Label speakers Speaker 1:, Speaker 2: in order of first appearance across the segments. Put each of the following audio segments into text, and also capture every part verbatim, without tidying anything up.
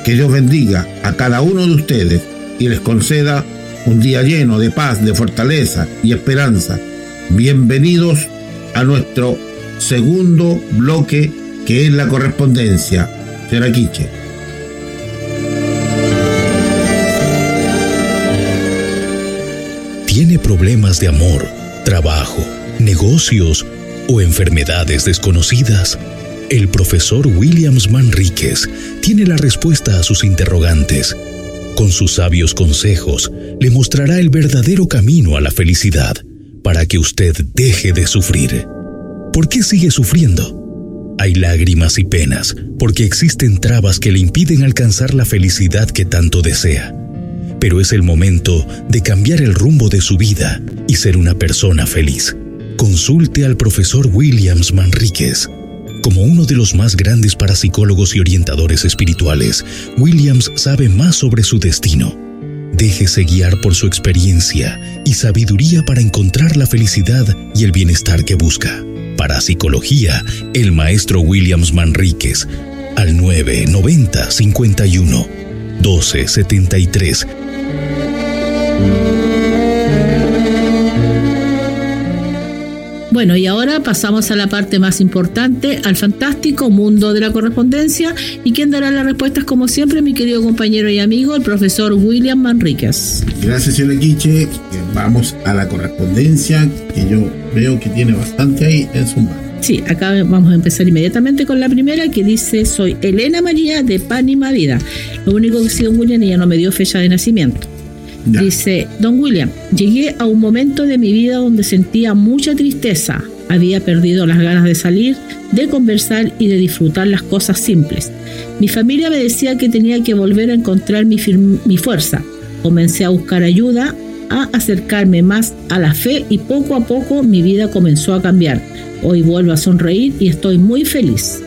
Speaker 1: Que Dios bendiga a cada uno de ustedes y les conceda un día lleno de paz, de fortaleza y esperanza. Bienvenidos a nuestro segundo bloque, que es la correspondencia. Señora Quiche.
Speaker 2: ¿Tiene problemas de amor, trabajo, negocios o enfermedades desconocidas? El profesor Williams Manríquez tiene la respuesta a sus interrogantes. Con sus sabios consejos, le mostrará el verdadero camino a la felicidad para que usted deje de sufrir. ¿Por qué sigue sufriendo? Hay lágrimas y penas porque existen trabas que le impiden alcanzar la felicidad que tanto desea. Pero es el momento de cambiar el rumbo de su vida y ser una persona feliz. Consulte al profesor Williams Manríquez. Como uno de los más grandes parapsicólogos y orientadores espirituales, Williams sabe más sobre su destino. Déjese guiar por su experiencia y sabiduría para encontrar la felicidad y el bienestar que busca. Parapsicología, el maestro Williams Manríquez, al nueve noventa cincuenta y uno doce setenta y tres.
Speaker 3: Bueno, y ahora pasamos a la parte más importante, al fantástico mundo de la correspondencia. Y quien dará las respuestas, como siempre, mi querido compañero y amigo, el profesor Williams Manríquez.
Speaker 1: Gracias, señora Quiche. Vamos a la correspondencia, que yo veo que tiene bastante ahí en su mano.
Speaker 3: Sí, acá vamos a empezar inmediatamente con la primera, que dice: soy Elena María de Panima Vida. Lo único que sí, don William, ella no me dio fecha de nacimiento. Ya. Dice: don William, llegué a un momento de mi vida donde sentía mucha tristeza. Había perdido las ganas de salir, de conversar y de disfrutar las cosas simples. Mi familia me decía que tenía que volver a encontrar mi, firm- mi fuerza. Comencé a buscar ayuda, a acercarme más a la fe y poco a poco mi vida comenzó a cambiar. Hoy vuelvo a sonreír y estoy muy feliz.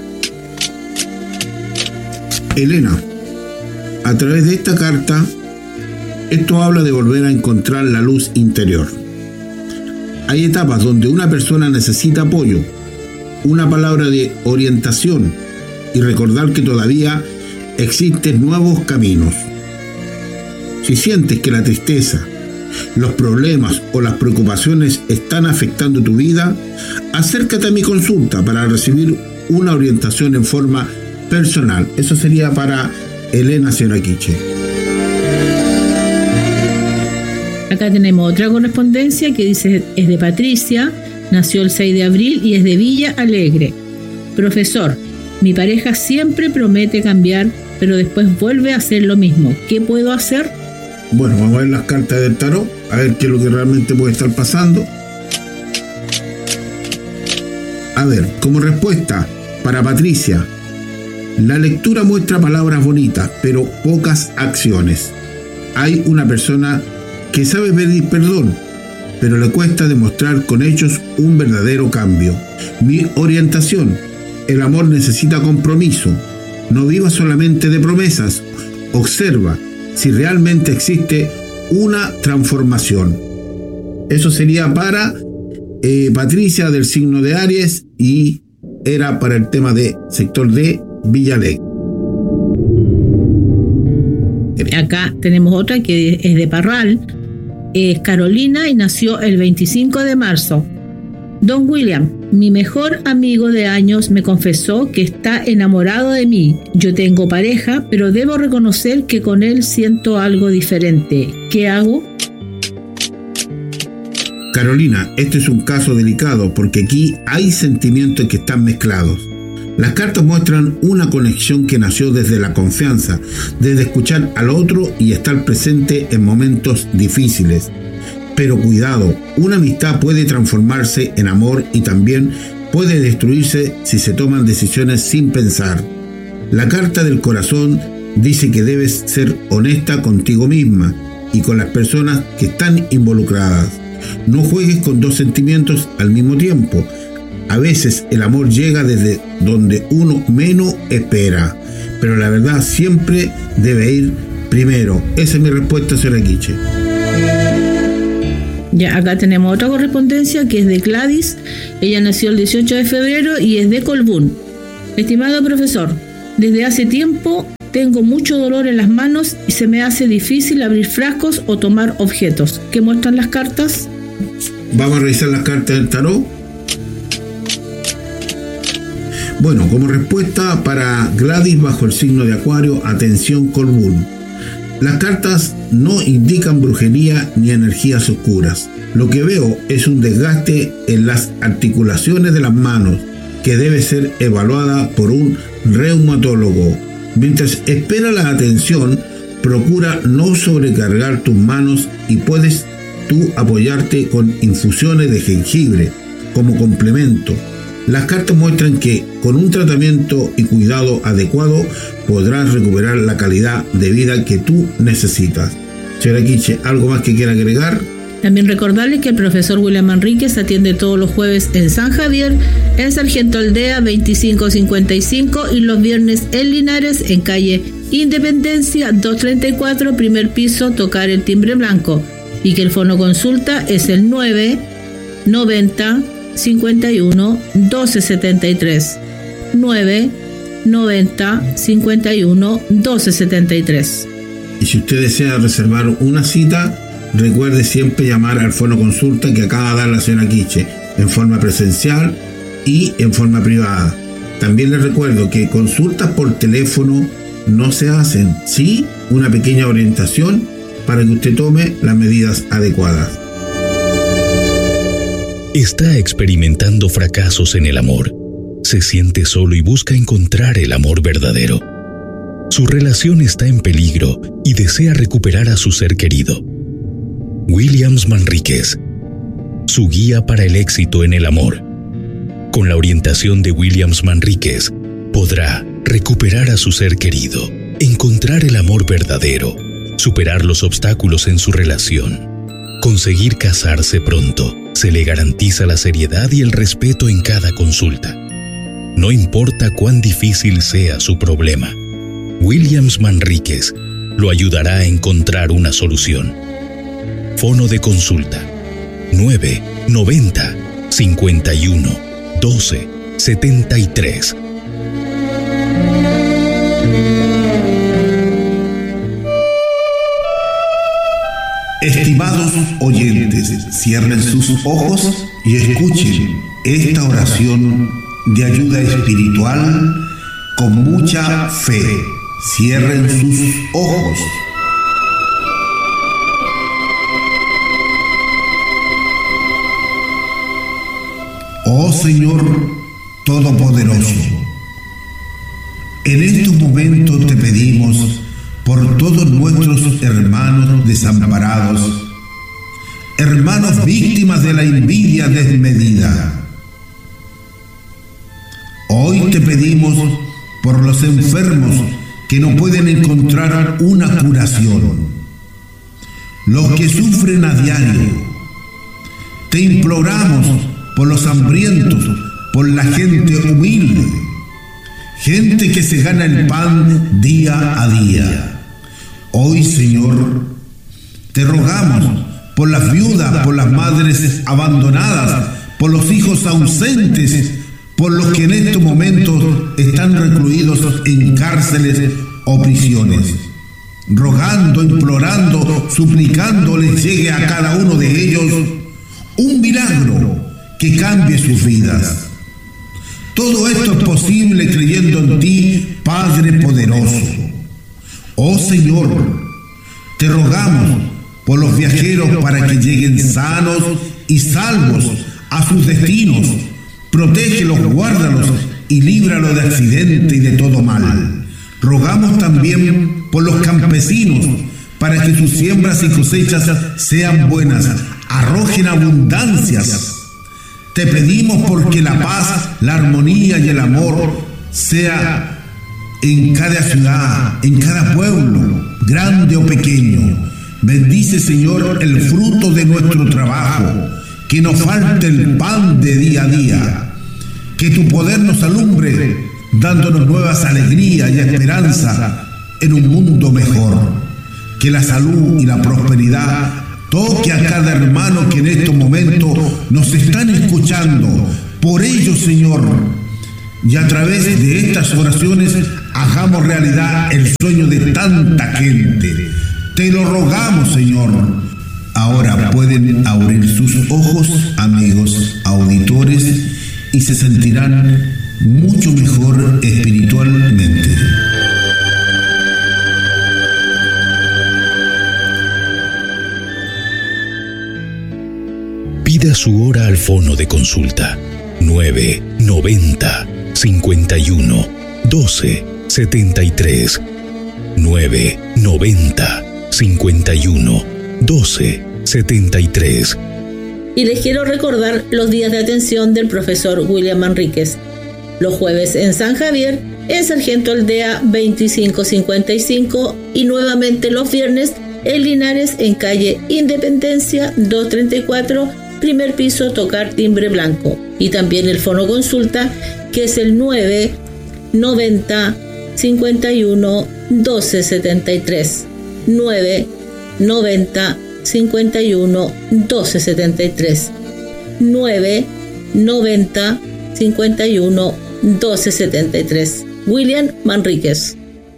Speaker 1: Elena, a través de esta carta, esto habla de volver a encontrar la luz interior. Hay etapas donde una persona necesita apoyo, una palabra de orientación y recordar que todavía existen nuevos caminos. Si sientes que la tristeza, los problemas o las preocupaciones están afectando tu vida, acércate a mi consulta para recibir una orientación en forma personal. Eso sería para Elena, señora Quiche.
Speaker 3: Acá tenemos otra correspondencia que dice: es de Patricia, nació el seis de abril y es de Villa Alegre. Profesor, mi pareja siempre promete cambiar, pero después vuelve a hacer lo mismo. ¿Qué puedo hacer?
Speaker 1: Bueno, vamos a ver las cartas del tarot, a ver qué es lo que realmente puede estar pasando. A ver, como respuesta para Patricia, la lectura muestra palabras bonitas, pero pocas acciones. Hay una persona que sabe pedir perdón, pero le cuesta demostrar con hechos un verdadero cambio. Mi orientación: el amor necesita compromiso. No viva solamente de promesas. Observa si realmente existe una transformación. Eso sería para eh, Patricia, del signo de Aries, y era para el tema de sector de Villalegre.
Speaker 3: Acá tenemos otra que es de Parral. Es Carolina y nació el veinticinco de marzo. Don William, mi mejor amigo de años me confesó que está enamorado de mí. Yo tengo pareja, pero debo reconocer que con él siento algo diferente. ¿Qué hago?
Speaker 1: Carolina, este es un caso delicado porque aquí hay sentimientos que están mezclados. Las cartas muestran una conexión que nació desde la confianza, desde escuchar al otro y estar presente en momentos difíciles. Pero cuidado, una amistad puede transformarse en amor y también puede destruirse si se toman decisiones sin pensar. La carta del corazón dice que debes ser honesta contigo misma y con las personas que están involucradas. No juegues con dos sentimientos al mismo tiempo. A veces el amor llega desde donde uno menos espera, pero la verdad siempre debe ir primero. Esa es mi respuesta, señora Quiche.
Speaker 3: Ya, acá tenemos otra correspondencia que es de Gladys. Ella nació el dieciocho de febrero y es de Colbún. Estimado profesor, desde hace tiempo tengo mucho dolor en las manos y se me hace difícil abrir frascos o tomar objetos. ¿Qué muestran las cartas?
Speaker 1: Vamos a revisar las cartas del tarot. Bueno, como respuesta para Gladys bajo el signo de Acuario, atención Colbún. Las cartas no indican brujería ni energías oscuras. Lo que veo es un desgaste en las articulaciones de las manos que debe ser evaluada por un reumatólogo. Mientras espera la atención, procura no sobrecargar tus manos y puedes tú apoyarte con infusiones de jengibre como complemento. Las cartas muestran que con un tratamiento y cuidado adecuado podrás recuperar la calidad de vida que tú necesitas. Señora Quiche, ¿algo más que quiera agregar?
Speaker 3: También recordarles que el profesor William Manríquez atiende todos los jueves en San Javier, en Sargento Aldea veinticinco cincuenta y cinco y los viernes en Linares, en calle Independencia doscientos treinta y cuatro, primer piso, tocar el timbre blanco, y que el fono consulta es el nueve noventa cincuenta y uno doce setenta y tres, nueve noventa cincuenta y uno doce setenta y tres.
Speaker 1: Y si usted desea reservar una cita, recuerde siempre llamar al fono consulta que acaba de dar la señora Quiche, en forma presencial y en forma privada. También les recuerdo que consultas por teléfono no se hacen, sí una pequeña orientación para que usted tome las medidas adecuadas.
Speaker 2: Está experimentando fracasos en el amor. Se siente solo y busca encontrar el amor verdadero. Su relación está en peligro y desea recuperar a su ser querido. Williams Manríquez, su guía para el éxito en el amor. Con la orientación de Williams Manríquez, podrá recuperar a su ser querido, encontrar el amor verdadero, superar los obstáculos en su relación, conseguir casarse pronto. Se le garantiza la seriedad y el respeto en cada consulta. No importa cuán difícil sea su problema, Williams Manríquez lo ayudará a encontrar una solución. Fono de consulta nueve noventa cincuenta y uno doce setenta y tres.
Speaker 1: Estimados oyentes, cierren sus ojos y escuchen esta oración de ayuda espiritual con mucha fe. Cierren sus ojos. Oh Señor Todopoderoso, en estos momentos te pedimos por todos nuestros hermanos desamparados, hermanos víctimas de la envidia desmedida. Hoy te pedimos por los enfermos que no pueden encontrar una curación, los que sufren a diario. Te imploramos por los hambrientos, por la gente humilde, gente que se gana el pan día a día. Hoy, Señor, te rogamos por las viudas, por las madres abandonadas, por los hijos ausentes, por los que en estos momentos están recluidos en cárceles o prisiones. Rogando, implorando, suplicando les llegue a cada uno de ellos un milagro que cambie sus vidas. Todo esto es posible creyendo en ti, Padre poderoso. Oh Señor, te rogamos por los viajeros para que lleguen sanos y salvos a sus destinos. Protégelos, guárdalos y líbralos de accidente y de todo mal. Rogamos también por los campesinos para que sus siembras y cosechas sean buenas, arrojen abundancias. Te pedimos porque la paz, la armonía y el amor sea en cada ciudad, en cada pueblo, grande o pequeño. Bendice, Señor, el fruto de nuestro trabajo, que nos falte el pan de día a día, que tu poder nos alumbre, dándonos nuevas alegrías y esperanza en un mundo mejor. Que la salud y la prosperidad toque a cada hermano que en estos momentos nos están escuchando. Por ello, Señor, y a través de estas oraciones hagamos realidad el sueño de tanta gente. Te lo rogamos, Señor. Ahora pueden abrir sus ojos, amigos auditores, y se sentirán mucho mejor espiritualmente.
Speaker 2: Pida su hora al fono de consulta nueve noventa cincuenta y uno doce setenta y tres nueve noventa cincuenta y uno doce setenta y tres.
Speaker 3: Y les quiero recordar los días de atención del profesor William Manríquez. Los jueves en San Javier, en Sargento Aldea veinticinco cincuenta y cinco, y nuevamente los viernes en Linares, en calle Independencia doscientos treinta y cuatro, primer piso, tocar timbre blanco. Y también el fono consulta, que es el nueve noventa cincuenta y uno doce setenta y tres. nueve noventa cincuenta y uno doce setenta y tres. nueve noventa cincuenta y uno doce setenta y tres. William Manríquez.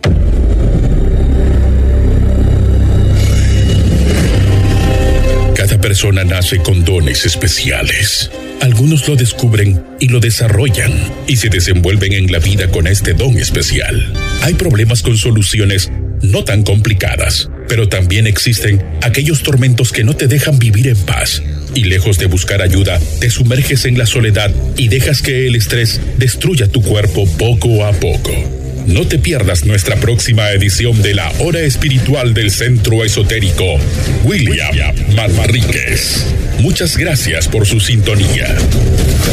Speaker 2: Cada persona nace con dones especiales. Algunos lo descubren y lo desarrollan y se desenvuelven en la vida con este don especial. Hay problemas con soluciones no tan complicadas, pero también existen aquellos tormentos que no te dejan vivir en paz. Y lejos de buscar ayuda, te sumerges en la soledad y dejas que el estrés destruya tu cuerpo poco a poco. No te pierdas nuestra próxima edición de la Hora Espiritual del Centro Esotérico William Manríquez. Muchas gracias por su sintonía.